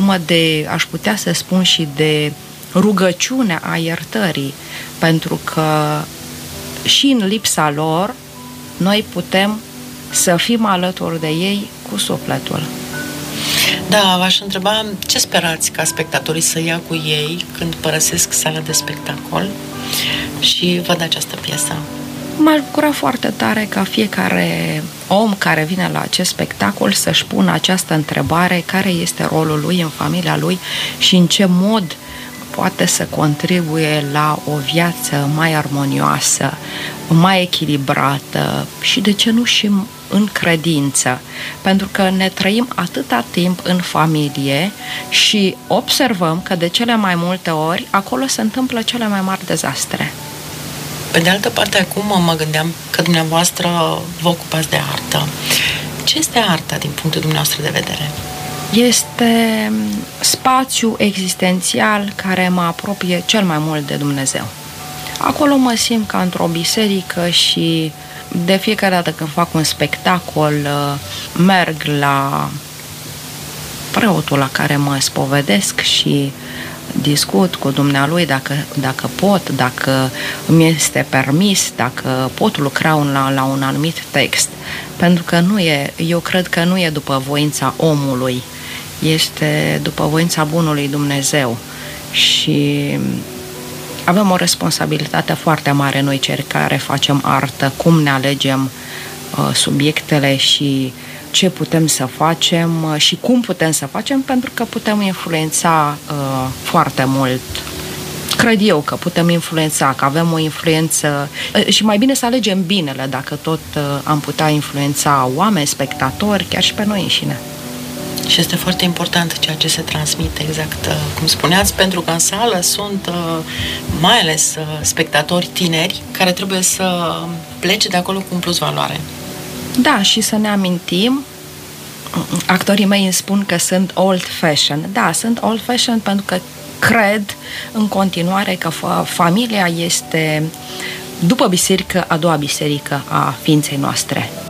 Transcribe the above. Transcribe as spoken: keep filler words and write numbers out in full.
formă de, aș putea să spun și de rugăciune a iertării, pentru că și în lipsa lor noi putem să fim alături de ei cu sufletul. Da, v-aș întreba ce sperați ca spectatorii să ia cu ei când părăsesc sala de spectacol și văd această piesă? M-aș bucura foarte tare ca fiecare om care vine la acest spectacol să-și pună această întrebare: care este rolul lui în familia lui și în ce mod poate să contribuie la o viață mai armonioasă, mai echilibrată și, de ce nu, și în credință. Pentru că ne trăim atâta timp în familie și observăm că de cele mai multe ori acolo se întâmplă cele mai mari dezastre. Pe de altă parte, acum mă gândeam că dumneavoastră vă ocupați de artă. Ce este arta din punctul dumneavoastră de vedere? Este spațiu existențial care mă apropie cel mai mult de Dumnezeu. Acolo mă simt ca într-o biserică și de fiecare dată când fac un spectacol merg la preotul la care mă spovedesc și discut cu dumnealui dacă, dacă pot, dacă îmi este permis, dacă pot lucra la, la un anumit text. Pentru că nu e, eu cred că nu e după voința omului, este după voința bunului Dumnezeu. Și avem o responsabilitate foarte mare noi cei care facem artă, cum ne alegem uh, subiectele și ce putem să facem uh, și cum putem să facem, pentru că putem influența uh, foarte mult. Cred eu că putem influența, că avem o influență uh, și mai bine să alegem binele dacă tot uh, am putea influența oameni, spectatori, chiar și pe noi înșine. Și este foarte important ceea ce se transmite, exact cum spuneați, pentru că în sală sunt mai ales spectatori tineri care trebuie să plece de acolo cu un plus valoare. Da, și să ne amintim, actorii mei îmi spun că sunt old-fashioned. Da, sunt old-fashioned pentru că cred în continuare că familia este, după biserică, a doua biserică a ființei noastre.